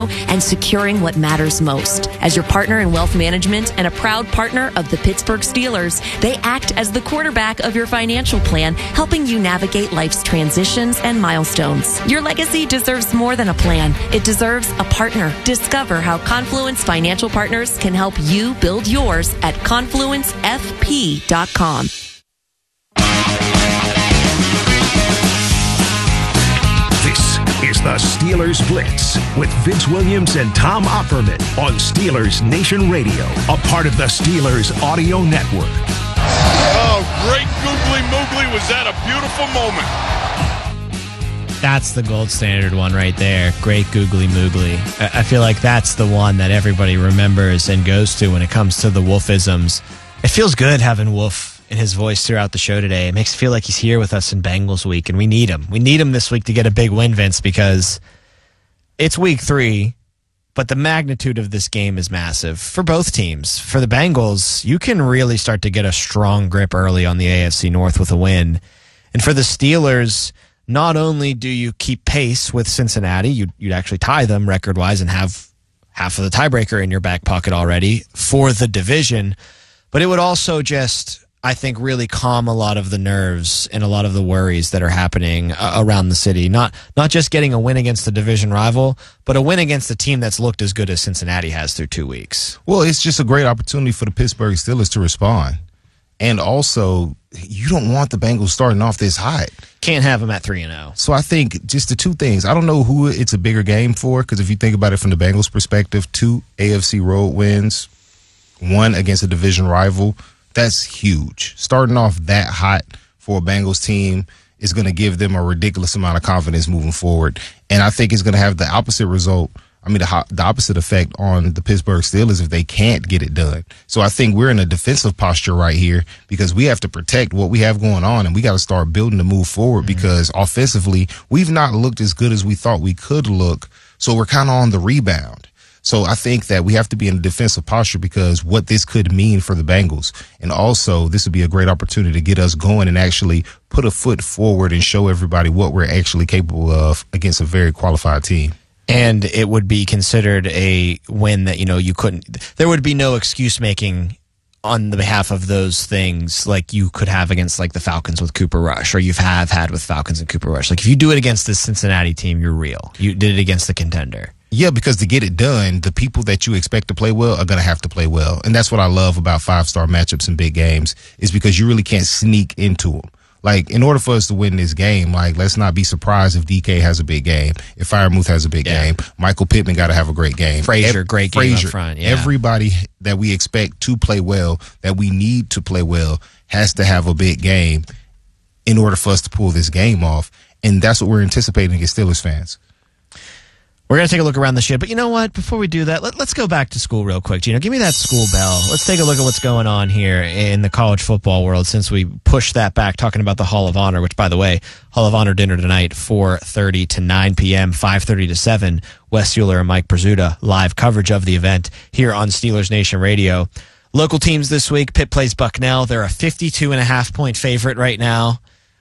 and securing what matters most. As your partner in wealth management and a proud partner of the Pittsburgh Steelers, they act as the quarterback of your financial plan, helping you navigate life's transitions and milestones. Your legacy deserves more than a plan. It deserves a partner. Discover how Confluence Financial Partners can help you build yours at confluencefp.com. This is the Steelers Blitz with Vince Williams and Tom Opperman on Steelers Nation Radio, a part of the Steelers Audio Network. Oh, great googly moogly. Was that a beautiful moment? That's the gold standard one right there. Great googly moogly. I feel like that's the one that everybody remembers and goes to when it comes to the Wolfisms. It feels good having Wolf in his voice throughout the show today. It makes it feel like he's here with us in Bengals week, and we need him. We need him this week to get a big win, Vince, because it's week 3, but the magnitude of this game is massive for both teams. For the Bengals, you can really start to get a strong grip early on the AFC North with a win. And for the Steelers, not only do you keep pace with Cincinnati, you'd actually tie them record-wise and have half of the tiebreaker in your back pocket already for the division, but it would also just, I think, really calm a lot of the nerves and a lot of the worries that are happening around the city. Not just getting a win against the division rival, but a win against a team that's looked as good as Cincinnati has through 2 weeks. Well, it's just a great opportunity for the Pittsburgh Steelers to respond. And also, you don't want the Bengals starting off this hot. Can't have them at 3-0. So I think just the two things. I don't know who it's a bigger game for, because if you think about it from the Bengals' perspective, 2 AFC road wins, 1 against a division rival, that's huge. Starting off that hot for a Bengals team is going to give them a ridiculous amount of confidence moving forward. And I think it's going to have the opposite result. I mean, the opposite effect on the Pittsburgh Steelers if they can't get it done. So I think we're in a defensive posture right here because we have to protect what we have going on, and we got to start building to move forward because offensively, we've not looked as good as we thought we could look. So we're kind of on the rebound. So I think that we have to be in a defensive posture because what this could mean for the Bengals. And also, this would be a great opportunity to get us going and actually put a foot forward and show everybody what we're actually capable of against a very qualified team. And it would be considered a win that, you couldn't, there would be no excuse making on the behalf of those things like you could have against like the Falcons with Cooper Rush, or you have had with Falcons and Cooper Rush. Like if you do it against the Cincinnati team, you're real. You did it against the contender. Yeah, because to get it done, the people that you expect to play well are going to have to play well. And that's what I love about 5-star matchups in big games is because you really can't sneak into them. Like, in order for us to win this game, like, let's not be surprised if DK has a big game, if Freiermuth has a big game. Michael Pittman got to have a great game. Frazier, great game up front. Yeah. Everybody that we expect to play well, that we need to play well, has to have a big game in order for us to pull this game off. And that's what we're anticipating as Steelers fans. We're going to take a look around the ship. But you know what? Before we do that, let's go back to school real quick. Gino, give me that school bell. Let's take a look at what's going on here in the college football world since we pushed that back, talking about the Hall of Honor, which, by the way, Hall of Honor dinner tonight, 4:30 to 9 p.m., 5:30 to 7. Wes Euler and Mike Brazuta, live coverage of the event here on Steelers Nation Radio. Local teams this week, Pitt plays Bucknell. They're a 52.5-point favorite right now.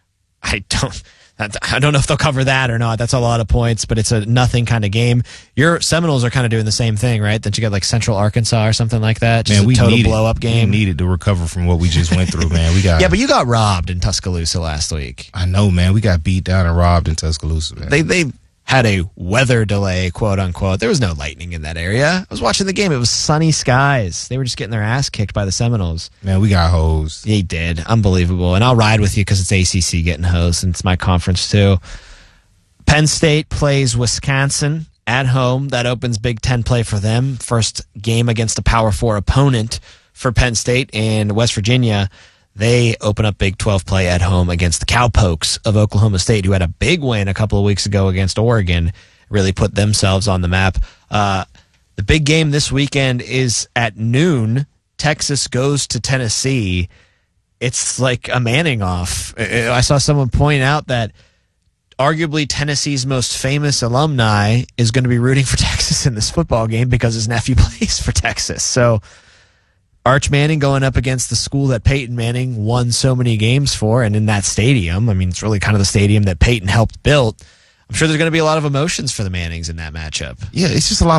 I don't know if they'll cover that or not. That's a lot of points, but it's a nothing kind of game. Your Seminoles are kind of doing the same thing, right? That you got like Central Arkansas or something like that. Just a total blow-up game. We needed to recover from what we just went through, man. Yeah, but you got robbed in Tuscaloosa last week. I know, man. We got beat down and robbed in Tuscaloosa, man. They had a weather delay, quote unquote. There was no lightning in that area. I was watching the game. It was sunny skies. They were just getting their ass kicked by the Seminoles. Man, we got hosed. They did. Unbelievable. And I'll ride with you because it's ACC getting hosed, and it's my conference too. Penn State plays Wisconsin at home. That opens Big Ten play for them. First game against a Power 4 opponent for Penn State. And West Virginia, they open up Big 12 play at home against the Cowpokes of Oklahoma State, who had a big win a couple of weeks ago against Oregon, really put themselves on the map. The big game this weekend is at noon. Texas goes to Tennessee. It's like a Manning off. I saw someone point out that arguably Tennessee's most famous alumni is going to be rooting for Texas in this football game because his nephew plays for Texas. So Arch Manning going up against the school that Peyton Manning won so many games for, and in that stadium, I mean, it's really kind of the stadium that Peyton helped build. I'm sure there's going to be a lot of emotions for the Mannings in that matchup. Yeah, it's just a lot